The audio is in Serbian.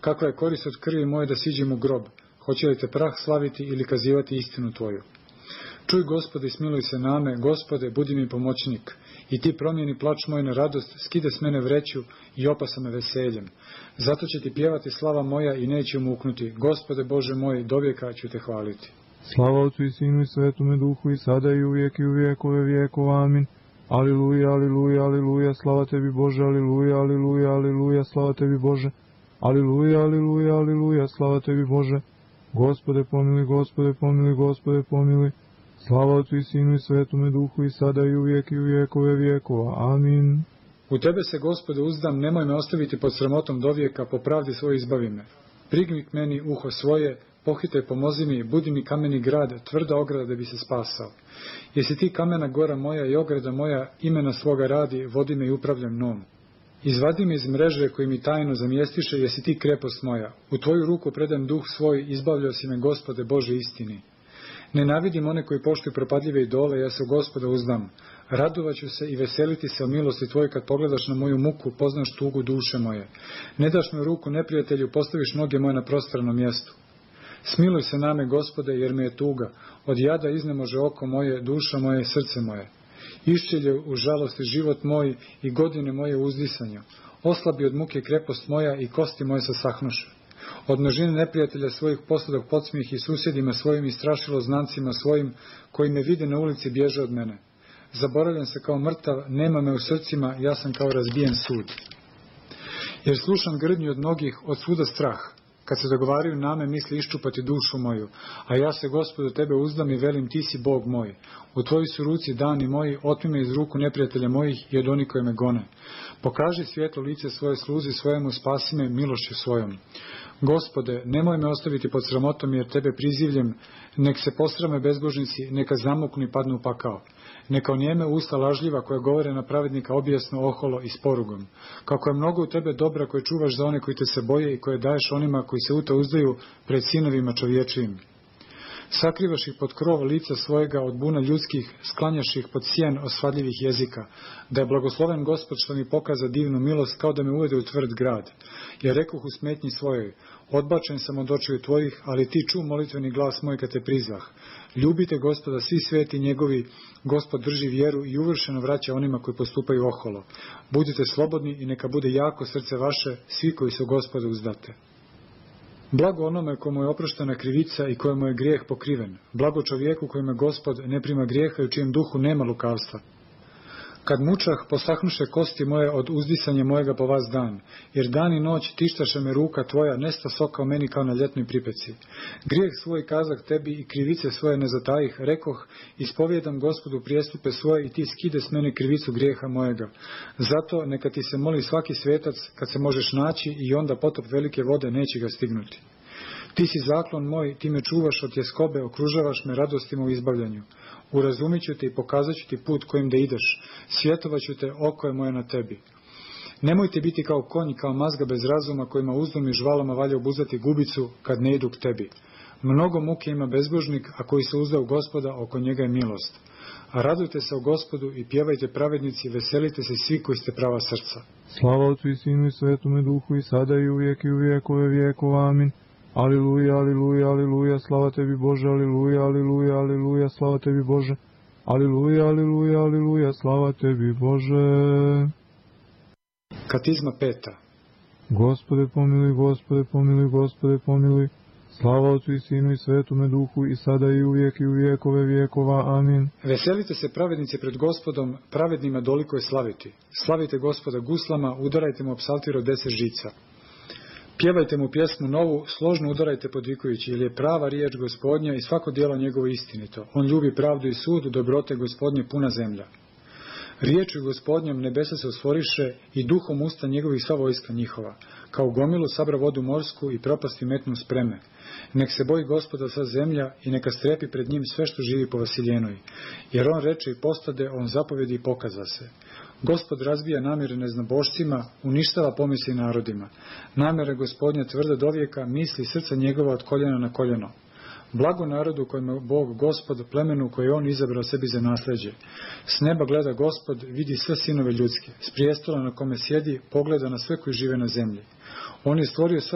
Kakva je korist od krvi moje da siđem u grob? Hoće li te prah slaviti ili kazivati istinu tvoju? Čuj, Gospode, i smiluj se name, Gospode, budi mi pomoćnik. I ti promijeni plač moj na radost, skide s mene vreću i opasa me veseljem. Zato će ti pjevati slava moja i neće umuknuti. Gospode Bože moj, dovijeka ću te hvaliti. Slava Otcu i Sinu i Svetome Duhu, i sada i uvijek i u vijekove vijekova. Amin. Aliluja, aliluja, aliluja, slava tebi Bože, aliluja, aliluja, aliluja, slava tebi Bože. Aliluja, aliluja, aliluja, slava tebi Bože. Gospode pomiluj, Gospode pomiluj, Gospode pomiluj. Slava Otcu i Sinu i Svetome Duhu, i sada i uvijek i u vijekove vijekova. Amin. U tebe se, Gospode, uzdam, nemoj me ostaviti pod sramotom dovijeka, po pravdi svoj izbavi me. Prigni k meni uho svoje, pohitaj, pomozi mi, budi mi kameni grad, tvrda ograda da bi se spasao. Jesi ti kamena gora moja i ograda moja, imena svoga radi, vodi me i upravlja mnom. Izvadi me iz mreže koji mi tajno zamjestiše, jesi ti krepost moja. U tvoju ruku predam duh svoj, izbavljao si me, Gospode Bože istini. Nenavidim one koji poštuju propadljive idole, ja se u Gospoda uzdam. Radovaću se i veseliti se o milosti tvoj kad pogledaš na moju muku, poznaš tugu duše moje. Ne daš me u ruku neprijatelju, postaviš noge moje na prostranom mjestu. Smiluj se name, Gospode, jer mi je tuga. Od jada iznemože oko moje, duša moje, srce moje. Iščelje u žalosti život moj i godine moje u uzdisanju. Oslabi od muke krepost moja i kosti moje se sahnuše. Od množine neprijatelja svojih posladoh podsmijeh i susjedima svojim i strašilo znancima svojim, koji me vide na ulici bježe od mene. Zaboravljam se kao mrtav, nema me u srcima, ja sam kao razbijen sud. Jer slušam grdnju od mnogih, od svuda strah. Kad se dogovaraju name, misli iščupati dušu moju, a ja se, Gospodu, tebe uzdam i velim, ti si Bog moj. U tvoji su ruci dani moji, otmi me iz ruku neprijatelja mojih i od onih koji me gone. Pokaži svjetlo lice svoje sluzi svojemu, spasi me milošću svojom. Gospode, nemoj me ostaviti pod sramotom, jer tebe prizivljem, nek se posrame bezbožnici, neka zamuknu i padnu u pakao. Neka onijeme usta lažljiva koja govore na pravednika objesno, oholo i s porugom. Kako je mnogo u tebe dobra koje čuvaš za one koji te se boje i koje daješ onima koji se u to uzdaju pred sinovima čovječijim. Sakrivaš ih pod krov lica svojega od buna ljudskih, sklanjaš ih pod sjen osvadljivih jezika, da je blagosloven Gospod što mi pokaza divnu milost, kao da me uvede u tvrd grad. Jer rekoh u smetnji svojoj, odbačen sam od očiju tvojih, ali ti ču molitveni glas moj kad te prizvah. Ljubite Gospoda svi sveti njegovi, Gospod drži vjeru i uvršeno vraća onima koji postupaju oholo. Budite slobodni i neka bude jako srce vaše, svi koji su Gospoda uzdate. Blago onome kojemu je oproštena krivica i kojemu je grijeh pokriven. Blago čovjeku kojima Gospod ne prima grijeha i u čijem duhu nema lukavstva. Kad mučah, posahnuše kosti moje od uzdisanja mojega po vas dan, jer dan i noć tištaše me ruka tvoja, nesta soka o meni kao na ljetnoj pripeci. Grijeh svoj kazak tebi i krivice svoje ne zatajih, rekoh, ispovjedam Gospodu prijestupe svoje i ti skide s mene krivicu grijeha mojega. Zato neka ti se moli svaki svetac kad se možeš naći i onda potop velike vode neće ga stignuti. Ti si zaklon moj, ti me čuvaš od tjeskobe, okružavaš me radostima u izbavljanju. Urazumit ću te i pokazat ću ti put kojim da ideš, svjetovat ću te, oko je moje na tebi. Nemojte biti kao konj, kao mazga bez razuma, kojima uzdom i žvalama valja obuzati gubicu kad ne idu k tebi. Mnogo muke ima bezbožnik, a koji se uzda u Gospoda, oko njega je milost. A radujte se u Gospodu i pjevajte pravednici, veselite se svi koji ste prava srca. Slava Otcu i Sinu i Svetome Duhu, i sada i uvijek i u vijekove vijekova. Amin. Aliluja, aliluja, aliluja, slava tebi Bože, aliluja, aliluja, aliluja, slava tebi Bože. Aliluja, aliluja, aliluja, slava tebi Bože. Katizma 5. Gospode pomiluj, Gospode pomiluj, Gospode pomiluj. Slava Otcu i Sinu i Svetome Duhu, i sada i uvijek i u vijekove vijekova. Amin. Veselite se pravednici pred Gospodom, pravednima doliko je slaviti. Slavite Gospoda guslama, udarajte mu psaltir od 10 žica. Pjevajte mu pjesmu novu, složno udarajte podvikujući, jer je prava riječ Gospodnja i svako djelo njegovo istinito. On ljubi pravdu i sud, dobrote Gospodnje puna zemlja. Riječju Gospodnjom nebesa se ostvoriše i duhom usta njegovih sva vojska njihova. Kao gomilu sabra vodu morsku i propasti metnu spreme. Nek se boji Gospoda sva zemlja i neka strepi pred njim sve što živi po vasiljenoj. Jer on reče i postade, on zapovedi i pokaza se. Gospod razbija namjere neznabošcima, uništava pomisli narodima. Namjere Gospodnje tvrde dovijeka, misli srca njegova od koljena na koljeno. Blago narodu kojem je Bog Gospod, plemenu koje on izabrao sebi za nasljeđe. S neba gleda Gospod, vidi sve sinove ljudske. S prijestola na kome sjedi, pogleda na sve koji žive na zemlji. On je stvorio sve